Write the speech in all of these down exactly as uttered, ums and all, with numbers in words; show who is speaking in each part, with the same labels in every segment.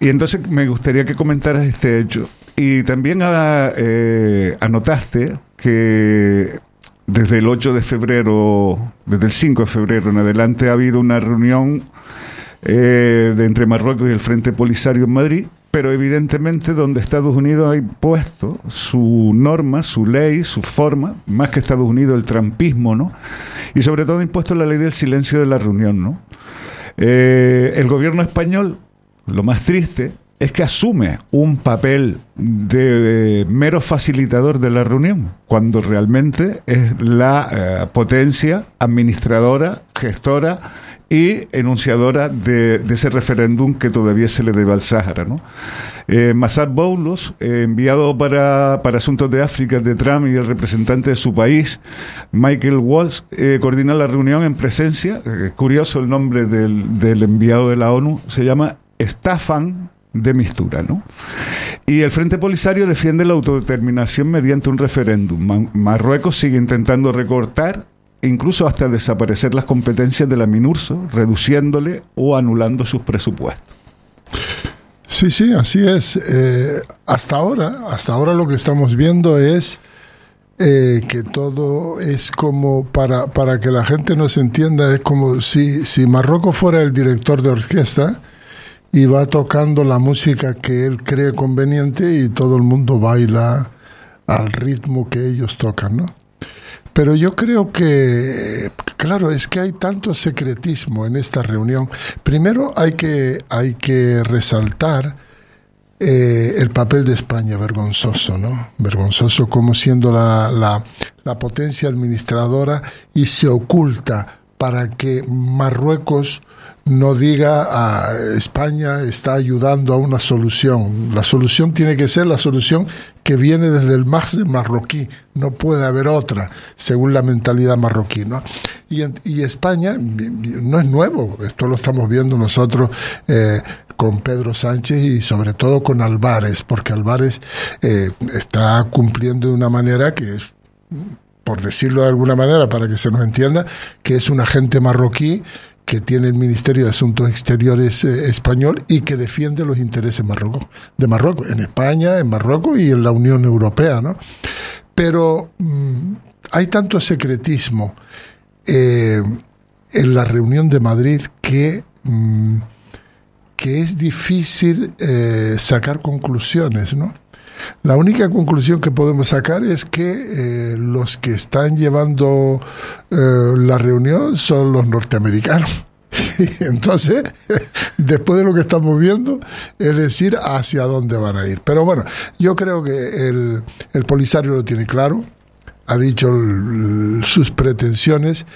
Speaker 1: Y entonces me gustaría que comentaras este hecho. Y también ah, eh, anotaste que desde el ocho de febrero, desde el cinco de febrero en adelante, ha habido una reunión eh, de entre Marruecos y el Frente Polisario en Madrid, pero evidentemente donde Estados Unidos ha impuesto su norma, su ley, su forma, más que Estados Unidos el trampismo, ¿no? Y sobre todo ha impuesto la ley del silencio de la reunión, ¿no? Eh, el gobierno español, lo más triste, es que asume un papel de eh, mero facilitador de la reunión, cuando realmente es la eh, potencia administradora, gestora y enunciadora de, de ese referéndum que todavía se le debe al Sáhara, ¿no? Eh, Massad Boulos, eh, enviado para, para Asuntos de África de Trump y el representante de su país, Michael Walsh, eh, coordina la reunión en presencia, eh, curioso el nombre del, del enviado de la ONU, se llama Staffan de Mistura, ¿no? Y el Frente Polisario defiende la autodeterminación mediante un referéndum. Marruecos sigue intentando recortar incluso hasta desaparecer las competencias de la MINURSO, reduciéndole o anulando sus presupuestos.
Speaker 2: Sí, sí, así es. Eh, hasta ahora, hasta ahora lo que estamos viendo es eh, que todo es como, para, para que la gente nos entienda, es como si, si Marruecos fuera el director de orquesta y va tocando la música que él cree conveniente y todo el mundo baila al ritmo que ellos tocan, ¿no? Pero yo creo que, claro, es que hay tanto secretismo en esta reunión. Primero hay que, hay que resaltar eh, el papel de España, vergonzoso, ¿no? Vergonzoso como siendo la, la, la potencia administradora y se oculta para que Marruecos no diga a España está ayudando a una solución. La solución tiene que ser la solución que viene desde el margen marroquí. No puede haber otra, según la mentalidad marroquí, ¿no? Y, y España no es nuevo. Esto lo estamos viendo nosotros eh, con Pedro Sánchez y sobre todo con Álvarez, porque Álvarez eh, está cumpliendo de una manera que es, por decirlo de alguna manera, para que se nos entienda, que es un agente marroquí que tiene el Ministerio de Asuntos Exteriores eh, español y que defiende los intereses Marruecos, de Marruecos, en España, en Marruecos y en la Unión Europea, ¿no? Pero mmm, hay tanto secretismo eh, en la reunión de Madrid que, mmm, que es difícil eh, sacar conclusiones, ¿no? La única conclusión que podemos sacar es que eh, los que están llevando eh, la reunión son los norteamericanos. Y entonces, después de lo que estamos viendo, es decir, hacia dónde van a ir. Pero bueno, yo creo que el, el Polisario lo tiene claro, ha dicho el, sus pretensiones,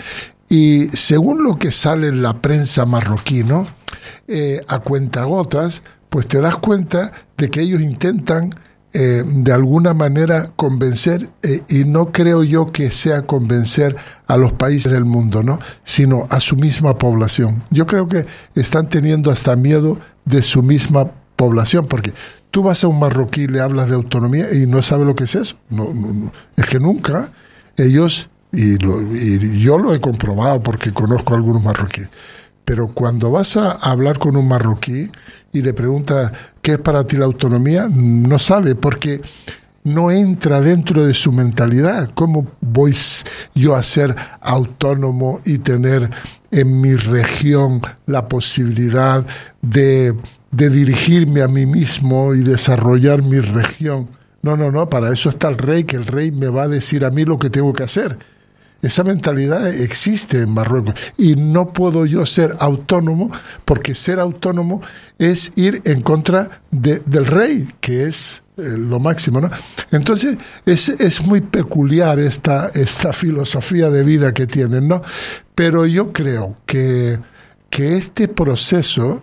Speaker 2: y según lo que sale en la prensa marroquí, ¿no? Eh, a cuentagotas, pues te das cuenta de que ellos intentan Eh, de alguna manera convencer, eh, y no creo yo que sea convencer a los países del mundo, ¿no? Sino a su misma población. Yo creo que están teniendo hasta miedo de su misma población, porque tú vas a un marroquí y le hablas de autonomía y no sabe lo que es eso. No, no, no. Es que nunca ellos, y, lo, y yo lo he comprobado porque conozco a algunos marroquíes, pero cuando vas a hablar con un marroquí y le preguntas ¿qué es para ti la autonomía? No sabe, porque no entra dentro de su mentalidad. ¿Cómo voy yo a ser autónomo y tener en mi región la posibilidad de, de dirigirme a mí mismo y desarrollar mi región? No, no, no, para eso está el rey, que el rey me va a decir a mí lo que tengo que hacer. Esa mentalidad existe en Marruecos y no puedo yo ser autónomo, porque ser autónomo es ir en contra de, del rey, que es eh, lo máximo, ¿no? Entonces es, es muy peculiar esta, esta filosofía de vida que tienen, ¿no? Pero yo creo que, que este proceso,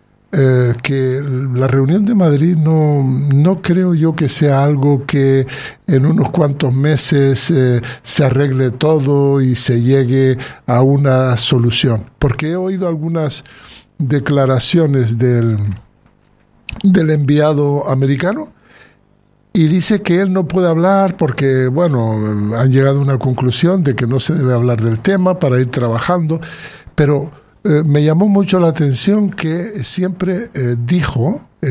Speaker 2: Eh, que la reunión de Madrid no, no creo yo que sea algo que en unos cuantos meses eh, se arregle todo y se llegue a una solución, porque he oído algunas declaraciones del, del enviado americano y dice que él no puede hablar porque, bueno, han llegado a una conclusión de que no se debe hablar del tema para ir trabajando, pero Eh, me llamó mucho la atención que siempre eh, dijo